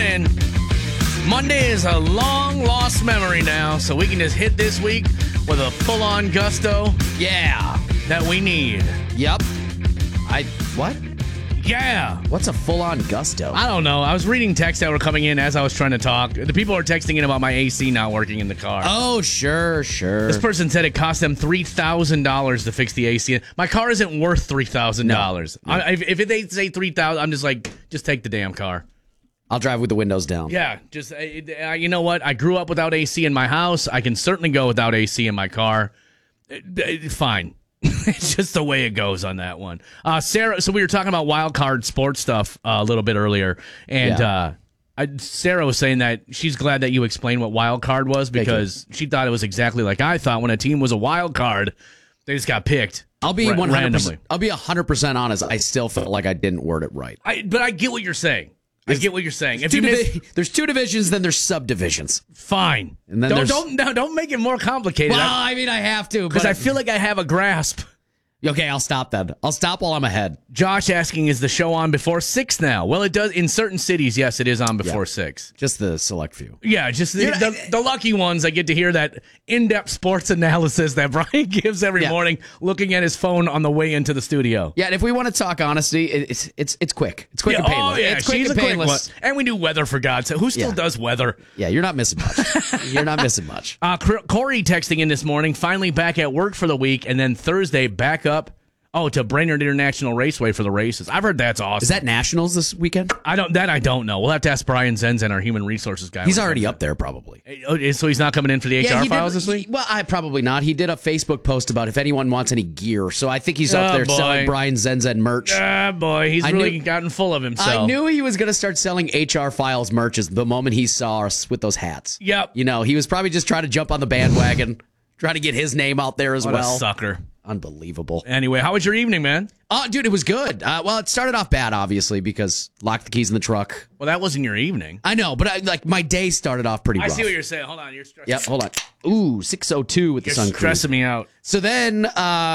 morning. Monday is a long-lost memory now, so we can just hit this week with a full-on gusto. Yeah. That we need. Yep. What? Yeah. What's a full-on gusto? I don't know. I was reading texts that were coming in as I was trying to talk. The people are texting in about my AC not working in the car. Oh, sure. This person said it cost them $3,000 to fix the AC. My car isn't worth $3,000. No. If they say $3,000, I'm just like, just take the damn car. I'll drive with the windows down. Yeah, just you know what? I grew up without AC in my house. I can certainly go without AC in my car. Fine. It's just the way it goes on that one. Sarah, so we were talking about wild card sports stuff a little bit earlier, and Sarah was saying that she's glad that you explained what wild card was because she thought it was exactly like I thought when a team was a wild card, they just got picked. I'll be 100%. Randomly. I'll be 100% honest. I still felt like I didn't word it right. But I get what you're saying. There's two divisions, then there's subdivisions. Fine. And then don't make it more complicated. Well, I mean, I have to. Because I feel like I have a grasp. Okay, I'll stop then. I'll stop while I'm ahead. Josh asking, is the show on before 6 now? Well, it does. In certain cities, yes, it is on before 6. Just the select few. Yeah, just the lucky ones that get to hear that in-depth sports analysis that Brian gives every morning looking at his phone on the way into the studio. Yeah, and if we want to talk honesty, it's quick. It's quick and painless. Oh, yeah, it's quick she's and a quick painless. one. And we do weather, for God's sake. Who still does weather? Yeah, you're not missing much. You're not missing much. Corey texting in this morning, finally back at work for the week, and then Thursday back up. Oh, to Brainerd International Raceway for the races. I've heard that's awesome. Is that nationals this weekend? I don't know. We'll have to ask Brian Zenzen, our human resources guy. He's already up there, probably. So he's not coming in for the HR files this week? Well, probably not. He did a Facebook post about if anyone wants any gear. So I think he's up there selling Brian Zenzen merch. Ah, boy. He's really gotten full of himself. I knew he was going to start selling HR files merches the moment he saw us with those hats. Yep. You know, he was probably just trying to jump on the bandwagon, trying to get his name out there as what well. A sucker. Unbelievable. Anyway, how was your evening, man? Dude, it was good. Well, it started off bad, obviously, because locked the keys in the truck. Well, that wasn't your evening. I know, but my day started off pretty rough. I see what you're saying. Hold on, you're stressing. Yep, hold on. Ooh, 6:02 with the sun. You're stressing me out. So then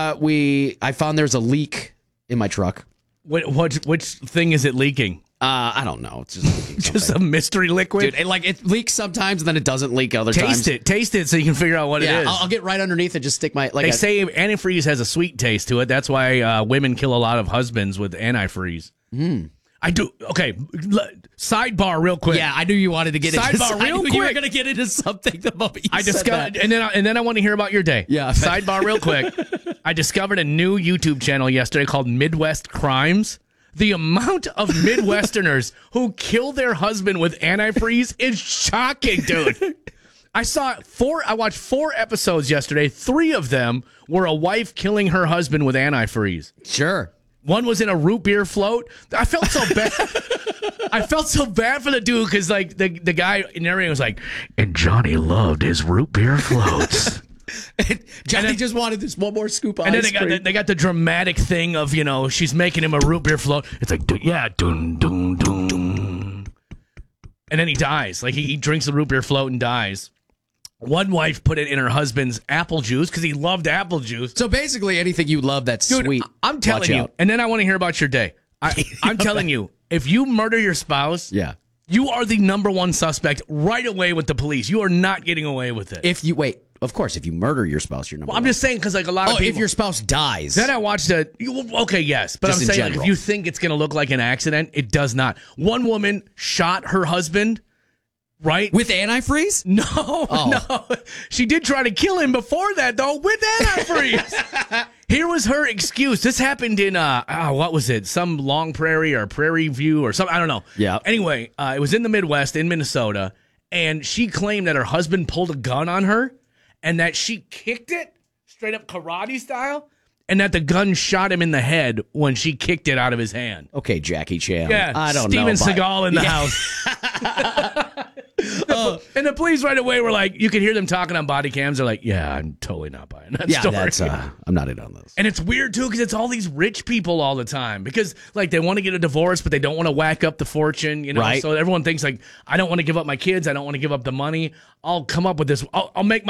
I found there's a leak in my truck. Which thing is it leaking? I don't know. It's just just a mystery liquid. Dude, it leaks sometimes and then it doesn't leak other times. Taste it, so you can figure out what it is. I'll get right underneath and just stick my. They say antifreeze has a sweet taste to it. That's why women kill a lot of husbands with antifreeze. I do. Okay, sidebar real quick. Yeah, I knew you wanted to get into sidebar real quick. You were going to get into something the moment you I discovered, and then I want to hear about your day. Yeah. Sidebar real quick. I discovered a new YouTube channel yesterday called Midwest Crimes. The amount of Midwesterners who kill their husband with antifreeze is shocking, dude. I watched 4 episodes yesterday. 3 of them were a wife killing her husband with antifreeze. Sure. One was in a root beer float. I felt so bad. I felt so bad for the dude because like the guy narrating was like, and Johnny loved his root beer floats. Johnny just wanted this one more scoop of and ice then they got the dramatic thing of, she's making him a root beer float. It's like, yeah, dun, dun, dun. And then he dies. Like, he drinks the root beer float and dies. One wife put it in her husband's apple juice because he loved apple juice. So basically anything you love that's Dude, sweet. I'm telling you. And then I want to hear about your day. I'm telling you, if you murder your spouse, you are the number one suspect right away with the police. You are not getting away with it. Of course, if you murder your spouse, you're number one. I'm just saying because like a lot of people. If your spouse dies. Then I watched okay, yes. But Just I'm saying in if you think it's going to look like an accident, it does not. One woman shot her husband, right? With antifreeze? No. She did try to kill him before that, though, with antifreeze. Here was her excuse. This happened in, what was it? Some Long Prairie or Prairie View or something. I don't know. Yeah. Anyway, it was in the Midwest in Minnesota, and she claimed that her husband pulled a gun on her and that she kicked it straight up karate style and that the gun shot him in the head when she kicked it out of his hand. Okay, Jackie Chan. Yeah, I don't know. Steven Seagal in the house. And the police right away were like, you could hear them talking on body cams. They're like, yeah, I'm totally not buying that story. I'm not in on this. And it's weird, too, because it's all these rich people all the time. Because, like, they want to get a divorce, but they don't want to whack up the fortune, Right. So everyone thinks, like, I don't want to give up my kids. I don't want to give up the money. I'll come up with this. I'll make